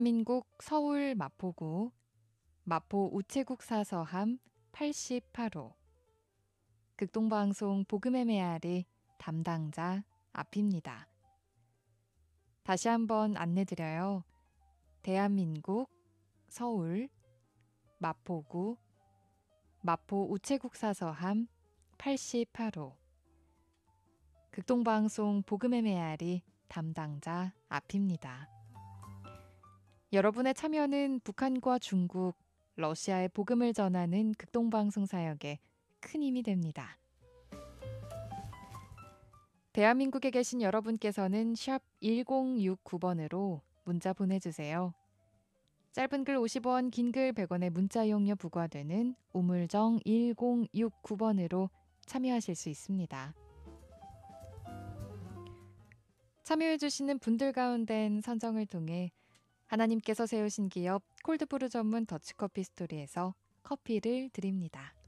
민국 서울 마포구 마포 우체국 사서함 88호 극동방송 복음의 메아리 담당자 앞입니다. 다시 한번 안내드려요. 대한민국 서울 마포구 마포 우체국 사서함 88호 극동방송 복음의 메아리 담당자 앞입니다. 여러분의 참여는 북한과 중국, 러시아의 복음을 전하는 극동방송 사역에 큰 힘이 됩니다. 대한민국에 계신 여러분께서는 샵 1069번으로 문자 보내주세요. 짧은 글 50원, 긴 글 100원의 문자 이용료 부과되는 우물정 1069번으로 참여하실 수 있습니다. 참여해주시는 분들 가운데는 선정을 통해 하나님께서 세우신 기업 콜드브루 전문 더치커피 스토리에서 커피를 드립니다.